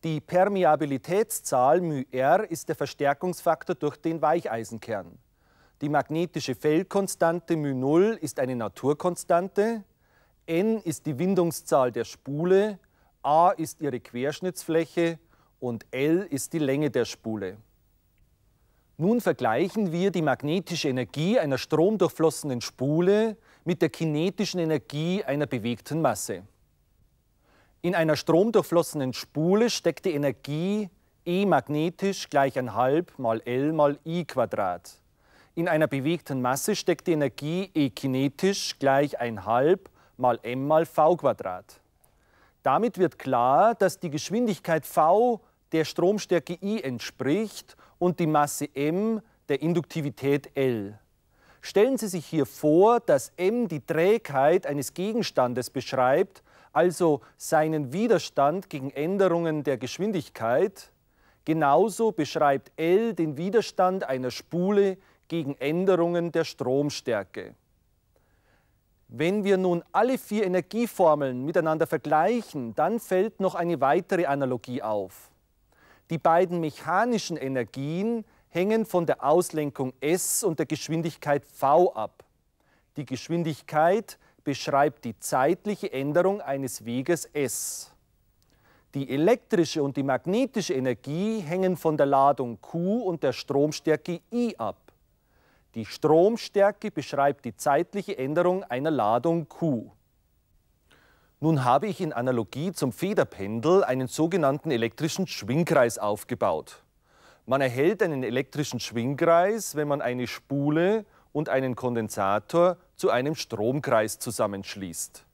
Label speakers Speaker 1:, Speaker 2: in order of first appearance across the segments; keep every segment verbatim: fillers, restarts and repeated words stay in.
Speaker 1: Die Permeabilitätszahl μr ist der Verstärkungsfaktor durch den Weicheisenkern. Die magnetische Feldkonstante μ null ist eine Naturkonstante. N ist die Windungszahl der Spule, A ist ihre Querschnittsfläche und L ist die Länge der Spule. Nun vergleichen wir die magnetische Energie einer stromdurchflossenen Spule mit der kinetischen Energie einer bewegten Masse. In einer stromdurchflossenen Spule steckt die Energie E magnetisch gleich ein halb mal L mal I Quadrat. In einer bewegten Masse steckt die Energie E kinetisch gleich ein halb mal M mal V Quadrat. Damit wird klar, dass die Geschwindigkeit V der Stromstärke I entspricht und die Masse M der Induktivität L. Stellen Sie sich hier vor, dass M die Trägheit eines Gegenstandes beschreibt, also seinen Widerstand gegen Änderungen der Geschwindigkeit. Genauso beschreibt L den Widerstand einer Spule gegen Änderungen der Stromstärke. Wenn wir nun alle vier Energieformeln miteinander vergleichen, dann fällt noch eine weitere Analogie auf. Die beiden mechanischen Energien hängen von der Auslenkung S und der Geschwindigkeit V ab. Die Geschwindigkeit beschreibt die zeitliche Änderung eines Weges S. Die elektrische und die magnetische Energie hängen von der Ladung Q und der Stromstärke I ab. Die Stromstärke beschreibt die zeitliche Änderung einer Ladung Q. Nun habe ich in Analogie zum Federpendel einen sogenannten elektrischen Schwingkreis aufgebaut. Man erhält einen elektrischen Schwingkreis, wenn man eine Spule und einen Kondensator zu einem Stromkreis zusammenschließt.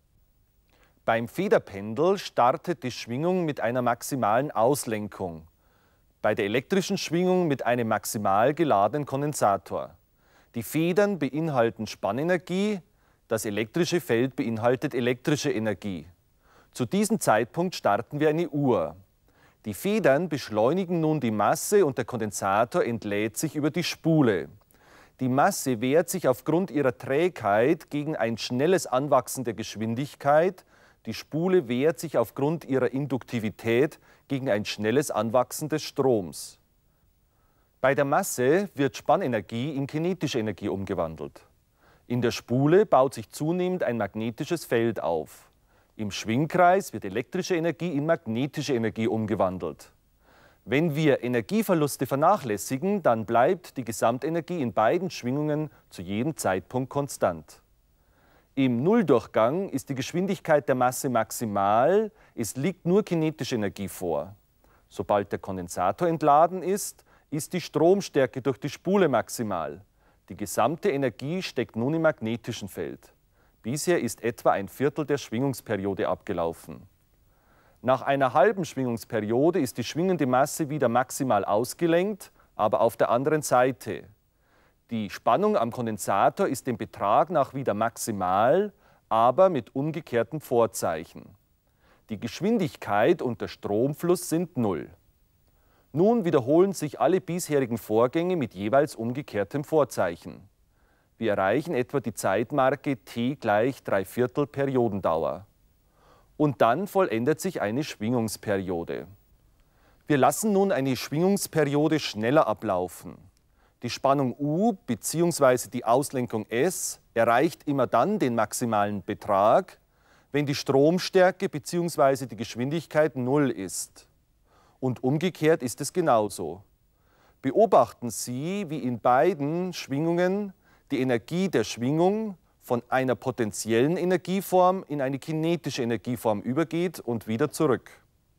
Speaker 1: Beim Federpendel startet die Schwingung mit einer maximalen Auslenkung. Bei der elektrischen Schwingung mit einem maximal geladenen Kondensator. Die Federn beinhalten Spannenergie, das elektrische Feld beinhaltet elektrische Energie. Zu diesem Zeitpunkt starten wir eine Uhr. Die Federn beschleunigen nun die Masse und der Kondensator entlädt sich über die Spule. Die Masse wehrt sich aufgrund ihrer Trägheit gegen ein schnelles Anwachsen der Geschwindigkeit. Die Spule wehrt sich aufgrund ihrer Induktivität gegen ein schnelles Anwachsen des Stroms. Bei der Masse wird Spannenergie in kinetische Energie umgewandelt. In der Spule baut sich zunehmend ein magnetisches Feld auf. Im Schwingkreis wird elektrische Energie in magnetische Energie umgewandelt. Wenn wir Energieverluste vernachlässigen, dann bleibt die Gesamtenergie in beiden Schwingungen zu jedem Zeitpunkt konstant. Im Nulldurchgang ist die Geschwindigkeit der Masse maximal, es liegt nur kinetische Energie vor. Sobald der Kondensator entladen ist, ist die Stromstärke durch die Spule maximal. Die gesamte Energie steckt nun im magnetischen Feld. Bisher ist etwa ein Viertel der Schwingungsperiode abgelaufen. Nach einer halben Schwingungsperiode ist die schwingende Masse wieder maximal ausgelenkt, aber auf der anderen Seite. Die Spannung am Kondensator ist dem Betrag nach wieder maximal, aber mit umgekehrtem Vorzeichen. Die Geschwindigkeit und der Stromfluss sind null. Nun wiederholen sich alle bisherigen Vorgänge mit jeweils umgekehrtem Vorzeichen. Wir erreichen etwa die Zeitmarke t gleich drei Viertel Periodendauer. Und dann vollendet sich eine Schwingungsperiode. Wir lassen nun eine Schwingungsperiode schneller ablaufen. Die Spannung U bzw. die Auslenkung S erreicht immer dann den maximalen Betrag, wenn die Stromstärke bzw. die Geschwindigkeit null ist. Und umgekehrt ist es genauso. Beobachten Sie, wie in beiden Schwingungen die Energie der Schwingung von einer potentiellen Energieform in eine kinetische Energieform übergeht und wieder zurück.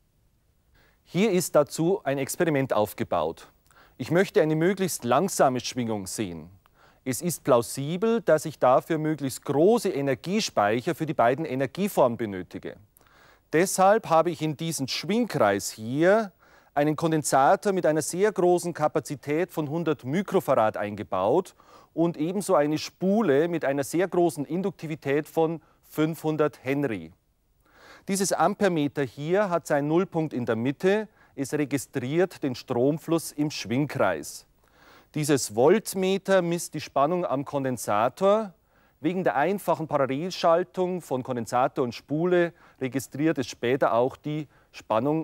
Speaker 1: Hier ist dazu ein Experiment aufgebaut. Ich möchte eine möglichst langsame Schwingung sehen. Es ist plausibel, dass ich dafür möglichst große Energiespeicher für die beiden Energieformen benötige. Deshalb habe ich in diesen Schwingkreis hier einen Kondensator mit einer sehr großen Kapazität von hundert Mikrofarad eingebaut und ebenso eine Spule mit einer sehr großen Induktivität von fünfhundert Henry. Dieses Ampermeter hier hat seinen Nullpunkt in der Mitte. Es registriert den Stromfluss im Schwingkreis. Dieses Voltmeter misst die Spannung am Kondensator. Wegen der einfachen Parallelschaltung von Kondensator und Spule registriert es später auch die Spannung